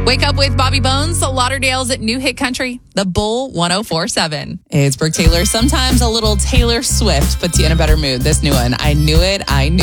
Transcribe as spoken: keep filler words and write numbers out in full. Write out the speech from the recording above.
Wake up with Bobby Bones, Lauderdale's at New Hit Country, The Bull one oh four point seven. Hey, it's Brooke Taylor. Sometimes a little Taylor Swift puts you in a better mood. This new one, I Knew It, I Knew